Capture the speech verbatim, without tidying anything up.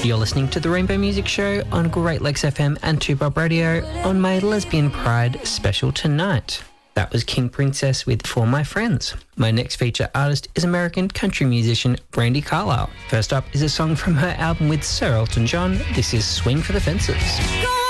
You're listening to the Rainbow Music Show on Great Lakes F M and two Bob Radio on my Lesbian Pride special tonight. That was King Princess with For My Friends. My next feature artist is American country musician Brandi Carlile. First up is a song from her album with Sir Elton John. This is Swing for the Fences.